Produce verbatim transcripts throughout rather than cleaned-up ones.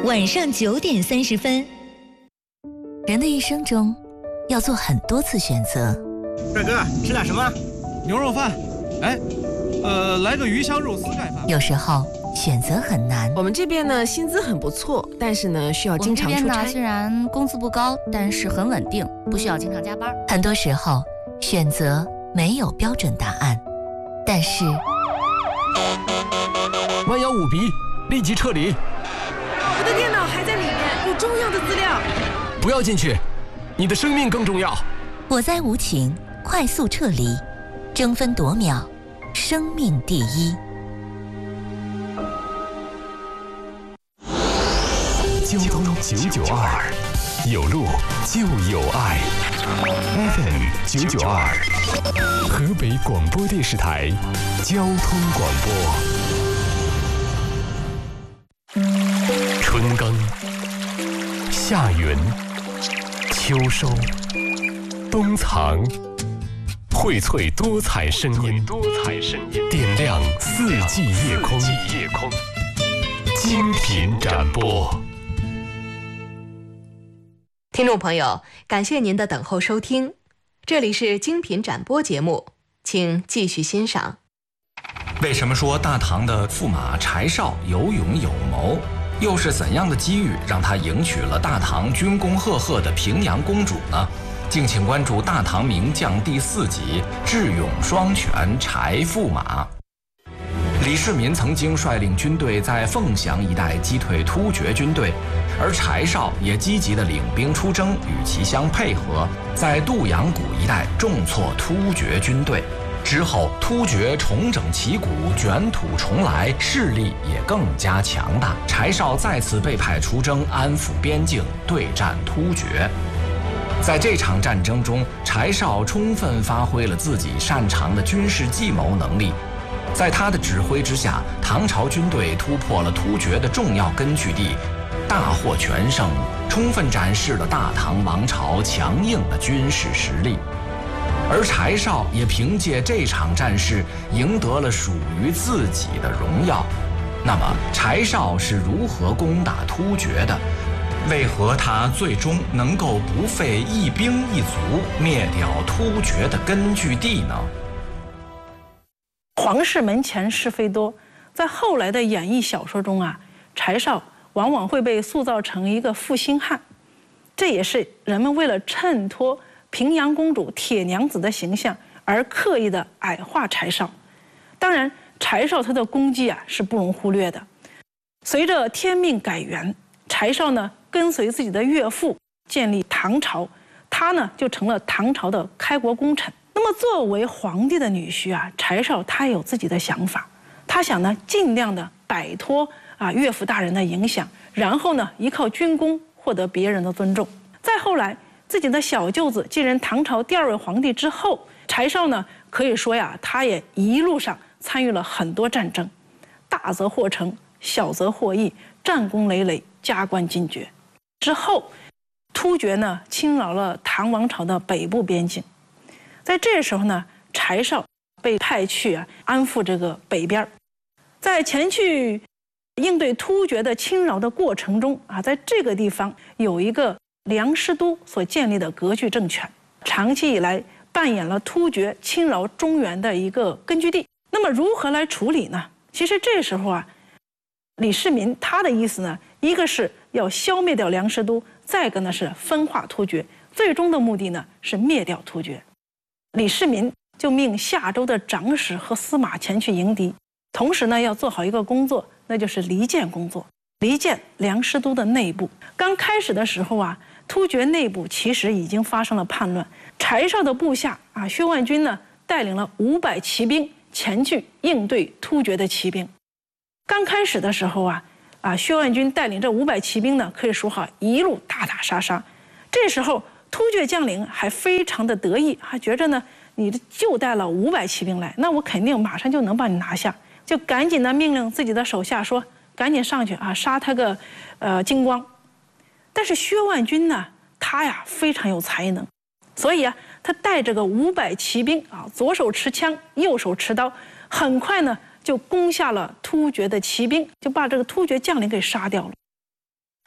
晚上九点三十分。 人的一生中，要做很多次选择。 帅哥，吃点什么？ 牛肉饭。哎，呃，来个鱼香肉丝盖饭。 有时候选择很难。 我们这边呢，薪资很不错，但是呢，需要经常出差。 我们这边呢，虽然工资不高，但是很稳定，不需要经常加班。很多时候，选择没有标准答案，但是万幺五 B， 立即撤离。 我的电脑还在里面，有重要的资料。 不要进去，你的生命更重要。 火灾无情，快速撤离，争分夺秒，生命第一。 交通九九二，有路就有爱。F M 九九二，河北广播电视台交通广播。春耕、夏耘、秋收、冬藏，荟萃多彩声音，多彩声音，点亮四季夜空，夜空，精品展播。 听众朋友，感谢您的等候收听，这里是精品展播节目，请继续欣赏。 为什么说大唐的驸马柴绍有勇有谋？又是怎样的机遇让他迎娶了大唐军功赫赫的平阳公主呢？敬请关注《大唐名将》第四集《智勇双全柴驸马》。李世民曾经率领军队在凤翔一带击退突厥军队，而柴绍也积极地领兵出征，与其相配合，在杜阳谷一带重挫突厥军队。之后，突厥重整旗鼓，卷土重来，势力也更加强大。柴绍再次被派出征，安抚边境，对战突厥。在这场战争中，柴绍充分发挥了自己擅长的军事计谋能力。在他的指挥之下，唐朝军队突破了突厥的重要根据地，大获全胜，充分展示了大唐王朝强硬的军事实力。而柴绍也凭借这场战事赢得了属于自己的荣耀。那么，柴绍是如何攻打突厥的？为何他最终能够不费一兵一卒灭掉突厥的根据地呢？ 皇室门前是非多，在后来的演绎小说中啊，柴绍往往会被塑造成一个负心汉，这也是人们为了衬托平阳公主铁娘子的形象而刻意的矮化柴绍。当然，柴绍他的功绩啊是不容忽略的。随着天命改元，柴绍呢跟随自己的岳父建立唐朝，他呢就成了唐朝的开国功臣。那么作为皇帝的女婿啊，柴绍他有自己的想法，他想呢尽量的摆脱啊岳父大人的影响，然后呢依靠军功获得别人的尊重。再后来，自己的小舅子继任唐朝第二位皇帝之后，柴绍呢可以说呀，他也一路上参与了很多战争，大则获成，小则获益，战功累累，加官进爵。之后，突厥呢侵扰了唐王朝的北部边境，在这时候呢，柴绍被派去啊安抚这个北边。在前去应对突厥的侵扰的过程中啊，在这个地方有一个梁师都所建立的割据政权，长期以来扮演了突厥侵扰中原的一个根据地。那么如何来处理呢？其实这时候啊，李世民他的意思呢，一个是要消灭掉梁师都，再一个呢是分化突厥，最终的目的呢是灭掉突厥。李世民就命夏州的长史和司马前去迎敌，同时呢要做好一个工作，那就是离间工作，离间梁师都的内部。刚开始的时候啊，突厥内部其实已经发生了叛乱，柴绍的部下啊薛万军呢带领了五百骑兵前去应对突厥的骑兵。刚开始的时候啊，啊薛万军带领这五百骑兵呢，可以说哈一路打打杀杀。这时候突厥将领还非常的得意，还觉着呢，你就带了五百骑兵来，那我肯定马上就能把你拿下，就赶紧的命令自己的手下说，赶紧上去啊，杀他个呃精光。但是薛万军呢，他呀非常有才能，所以啊，他带着个五百骑兵啊，左手持枪，右手持刀，很快呢就攻下了突厥的骑兵，就把这个突厥将领给杀掉了。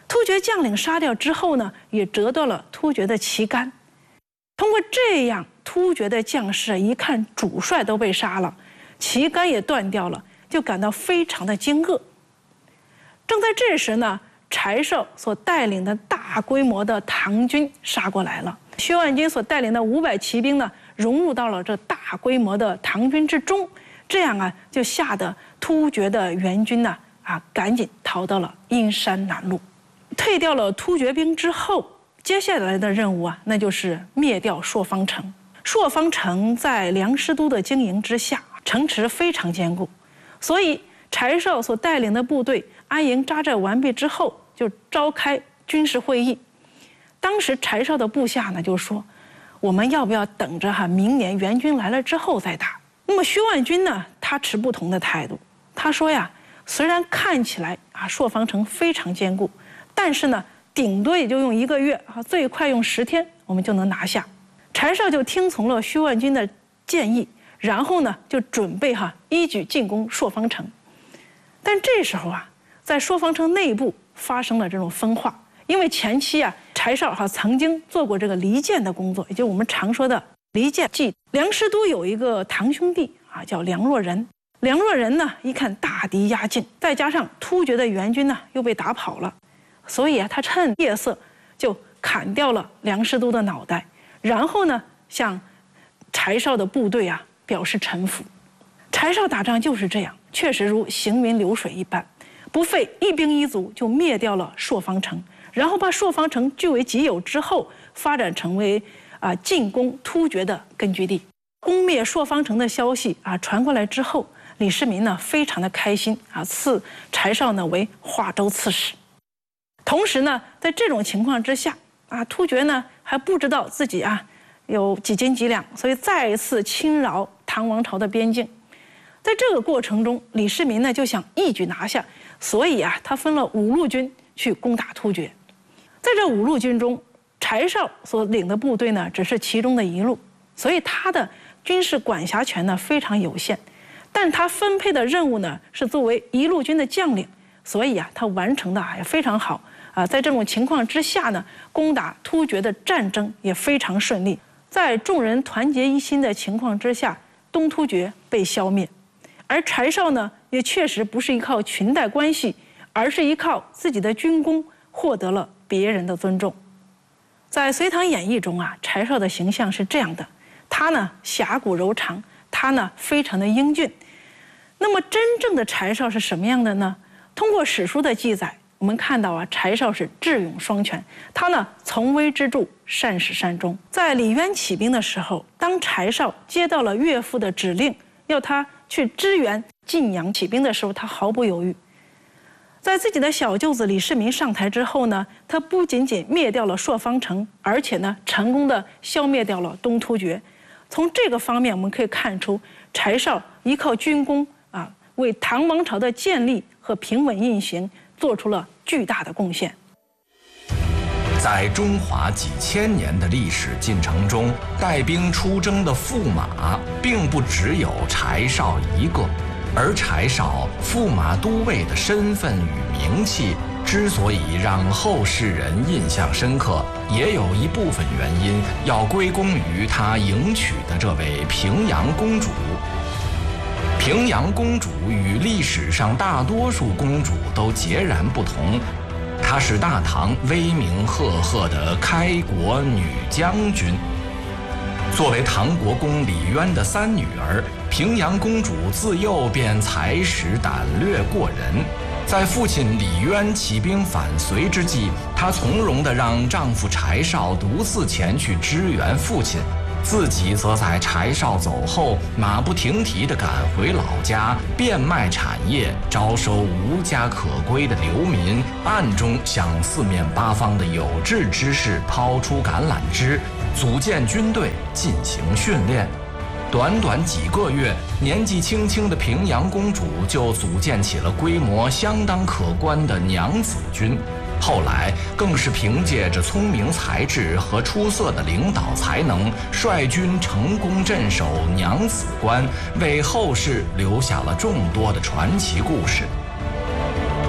突厥将领杀掉之后呢，也折断了突厥的旗杆。通过这样，突厥的将士一看主帅都被杀了，旗杆也断掉了，就感到非常的惊愕。正在这时呢，柴绍所带领的大规模的唐军杀过来了。薛万金所带领的五百骑兵呢，融入到了这大规模的唐军之中，这样啊，就吓得突厥的援军呢，啊，赶紧逃到了阴山南路。退掉了突厥兵之后，接下来的任务啊，那就是灭掉朔方城。朔方城在梁师都的经营之下，城池非常坚固，所以柴绍所带领的部队安营扎寨完毕之后，就召开军事会议。当时柴绍的部下呢就说，我们要不要等着哈明年援军来了之后再打？那么薛万军呢，他持不同的态度。他说呀，虽然看起来啊朔方城非常坚固，但是呢顶多也就用一个月啊，最快用十天我们就能拿下。柴绍就听从了薛万军的建议，然后呢就准备哈一举进攻朔方城。但这时候啊，在朔方城内部发生了这种分化。因为前期啊，柴绍哈曾经做过这个离间的工作，也就是我们常说的离间计。梁师都有一个堂兄弟啊，叫梁若人。梁若人呢，一看大敌压境，再加上突厥的援军呢又被打跑了，所以啊，他趁夜色就砍掉了梁师都的脑袋，然后呢，向柴绍的部队啊表示臣服。柴绍打仗就是这样，确实如行云流水一般，不费一兵一卒就灭掉了朔方城。然后把朔方城据为己有之后，发展成为啊进攻突厥的根据地。攻灭朔方城的消息啊传过来之后，李世民呢非常的开心啊，赐柴绍呢为华州刺史。同时呢，在这种情况之下啊，突厥呢还不知道自己啊有几斤几两，所以再一次侵扰唐王朝的边境。在这个过程中，李世民呢就想一举拿下，所以啊，他分了五路军去攻打突厥。在这五路军中，柴绍所领的部队呢，只是其中的一路，所以他的军事管辖权呢非常有限。但他分配的任务呢是作为一路军的将领，所以啊，他完成的也非常好啊。在这种情况之下呢，攻打突厥的战争也非常顺利。在众人团结一心的情况之下，东突厥被消灭，而柴绍呢，也确实不是依靠裙带关系，而是依靠自己的军功获得了别人的尊重。在《隋唐演义》中啊，柴绍的形象是这样的：他呢侠骨柔肠，他呢非常的英俊。那么真正的柴绍是什么样的呢？通过史书的记载，我们看到啊，柴绍是智勇双全，他呢从危之助，善始善终。在李渊起兵的时候，当柴绍接到了岳父的指令，要他去支援晋阳起兵的时候，他毫不犹豫。在自己的小舅子李世民上台之后呢，他不仅仅灭掉了朔方城，而且呢，成功的消灭掉了东突厥。从这个方面，我们可以看出，柴绍依靠军功啊，为唐王朝的建立和平稳运行做出了巨大的贡献。 在中华几千年的历史进程中，带兵出征的驸马并不只有柴绍一个。而柴绍驸马都尉的身份与名气之所以让后世人印象深刻，也有一部分原因要归功于他迎娶的这位平阳公主。平阳公主与历史上大多数公主都截然不同，她是大唐威名赫赫的开国女将军。作为唐国公李渊的三女儿，平阳公主自幼便才识胆略过人。在父亲李渊起兵反隋之际，她从容地让丈夫柴绍独自前去支援父亲，自己则在柴绍走后马不停蹄地赶回老家，变卖产业，招收无家可归的流民，暗中向四面八方的有志之士抛出橄榄枝，组建军队进行训练。短短几个月，年纪轻轻的平阳公主就组建起了规模相当可观的娘子军。后来更是凭借着聪明才智和出色的领导才能，率军成功镇守娘子关，为后世留下了众多的传奇故事。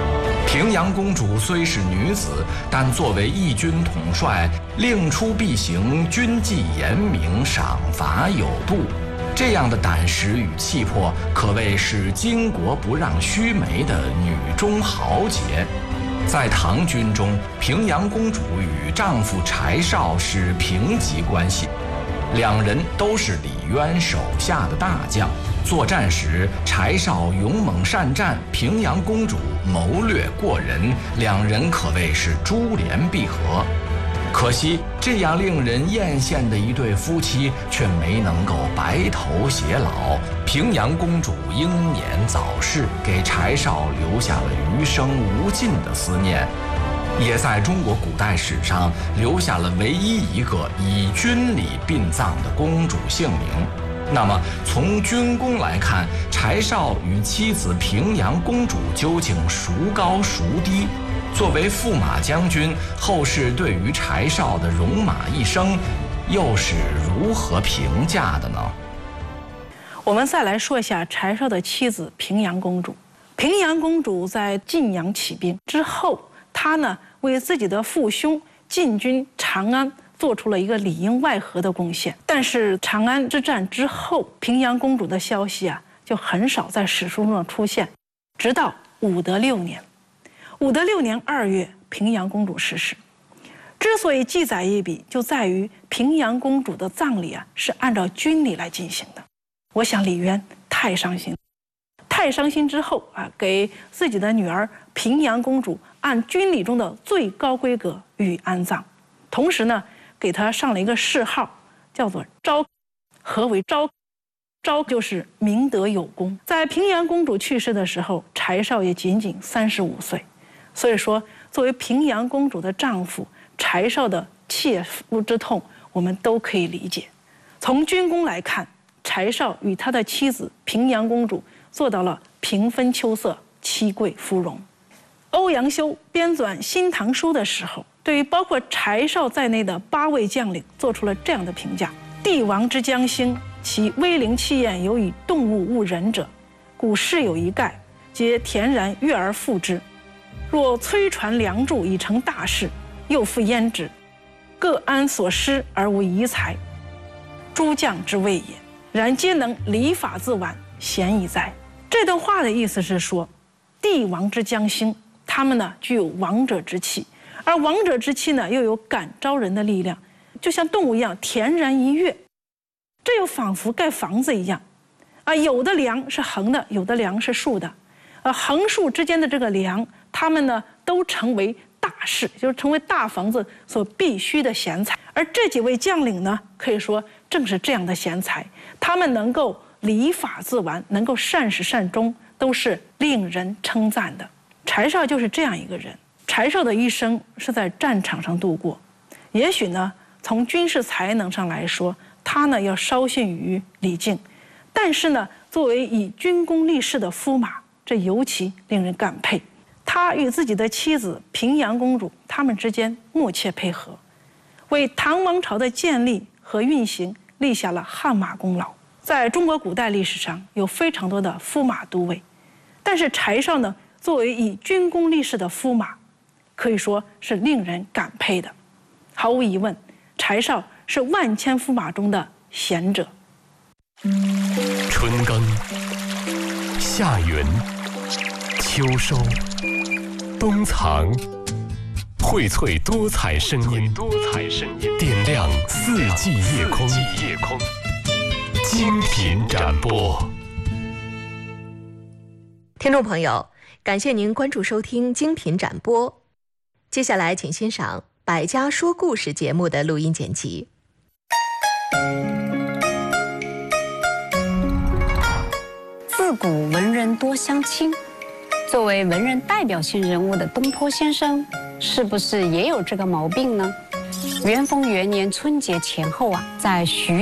平阳公主虽是女子，但作为义军统帅，令出必行，军纪严明，赏罚有度。这样的胆识与气魄，可谓是巾帼不让须眉的女中豪杰。在唐军中，平阳公主与丈夫柴绍是平级关系，两人都是李渊手下的大将。作战时，柴绍勇猛善战，平阳公主谋略过人，两人可谓是珠联璧合。可惜，这样令人艳羡的一对夫妻，却没能够白头偕老。平阳公主英年早逝，给柴绍留下了余生无尽的思念，也在中国古代史上留下了唯一一个以军礼殡葬的公主姓名。那么，从军功来看，柴绍与妻子平阳公主究竟孰高孰低？作为驸马将军，后世对于柴绍的戎马一生，又是如何评价的呢？ 我们再来说一下柴绍的妻子平阳公主。平阳公主在晋阳起兵之后，她呢为自己的父兄进军长安做出了一个里应外合的贡献。但是长安之战之后，平阳公主的消息啊就很少在史书中出现，直到武德六年。武德六年二月，平阳公主逝世。之所以记载一笔，就在于平阳公主的葬礼啊是按照军礼来进行的。我想李渊太伤心，太伤心之后啊，给自己的女儿平阳公主按军礼中的最高规格予以安葬，同时呢，给她上了一个谥号，叫做昭。何为昭？昭就是明德有功。在平阳公主去世的时候，柴绍也仅仅三十五岁。所以说，作为平阳公主的丈夫，柴绍的切肤之痛，我们都可以理解。从军功来看，柴绍与他的妻子平阳公主做到了平分秋色，妻贵夫荣。欧阳修编纂《新唐书》的时候，对于包括柴绍在内的八位将领做出了这样的评价：帝王之将兴，其威灵气焰有以动物误人者，古事有一概，皆恬然悦而复之。若摧传梁柱以成大事，又复焉之，各安所失而无遗才，诸将之谓也。然皆能礼法自婉，贤矣哉。这段话的意思是说，帝王之将兴，他们呢具有王者之气，而王者之气呢又有感召人的力量，就像动物一样恬然一跃。这又仿佛盖房子一样，啊，有的梁是横的，有的梁是竖的，呃，横竖之间的这个梁，他们呢都成为大事，就是成为大房子所必须的贤才。而这几位将领呢，可以说正是这样的贤才，他们能够礼法自完，能够善始善终，都是令人称赞的。柴绍就是这样一个人。柴绍的一生是在战场上度过，也许呢，从军事才能上来说，他呢要稍逊于李靖，但是呢，作为以军功立世的驸马，这尤其令人感佩。他与自己的妻子平阳公主，他们之间默契配合，为唐王朝的建立和运行立下了汗马功劳。在中国古代历史上，有非常多的驸马都尉，但是柴绍呢，作为以军功立世的驸马，可以说是令人感佩的。毫无疑问，柴绍是万千驸马中的贤者。 春耕、夏耘、秋收、冬藏，荟萃多彩声音，多彩声音点亮四季夜空。夜空，精品展播。 听众朋友，感谢您关注收听精品展播。接下来，请欣赏《百家说故事》节目的录音剪辑。 自古文人多相亲，作为文人代表性人物的东坡先生，是不是也有这个毛病呢？元丰元年春节前后啊，在徐